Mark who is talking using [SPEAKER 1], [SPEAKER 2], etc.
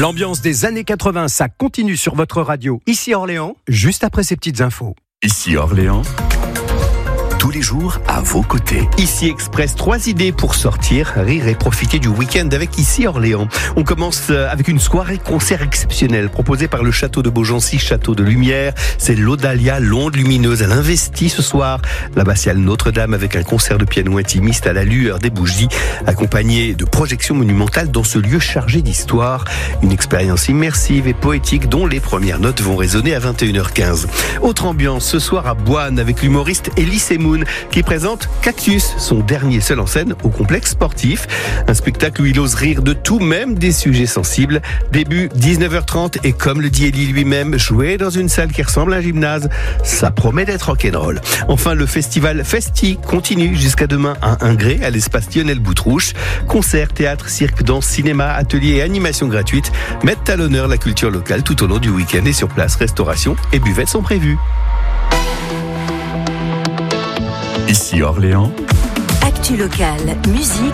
[SPEAKER 1] L'ambiance des années 80, ça continue sur votre radio. Ici Orléans, juste après ces petites infos.
[SPEAKER 2] Ici Orléans, tous les jours à vos côtés.
[SPEAKER 3] Ici Express, 3 idées pour sortir, rire et profiter du week-end avec Ici Orléans. On commence avec une soirée concert exceptionnelle proposée par le château de Beaugency, château de lumière. C'est l'Odalia, l'onde lumineuse. Elle investit ce soir l'abbatiale Notre-Dame avec un concert de piano intimiste à la lueur des bougies, accompagné de projections monumentales dans ce lieu chargé d'histoire. Une expérience immersive et poétique dont les premières notes vont résonner à 21h15. Autre ambiance ce soir à Boine avec l'humoriste Elie Moon qui présente Cactus, son dernier seul en scène au complexe sportif. Un spectacle où il ose rire de tout, même des sujets sensibles. Début 19h30 et comme le dit Elie lui-même, jouer dans une salle qui ressemble à un gymnase, ça promet d'être rock'n'roll. Enfin, le festival Festi continue jusqu'à demain à Ingré, à l'espace Lionel Boutrouche. Concerts, théâtre, cirque, danse, cinéma, ateliers et animations gratuites mettent à l'honneur la culture locale tout au long du week-end et sur place, restauration et buvettes sont prévues.
[SPEAKER 2] Ici Orléans,
[SPEAKER 4] Actu locale, musique